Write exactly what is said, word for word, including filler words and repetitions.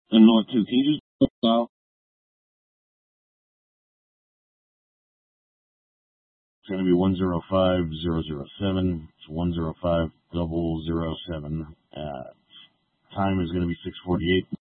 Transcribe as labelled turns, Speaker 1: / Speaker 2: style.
Speaker 1: And North two, can you just dial? It's going to be one zero five zero zero seven. It's one zero five double zero seven. Uh, time is going to be six forty-eight.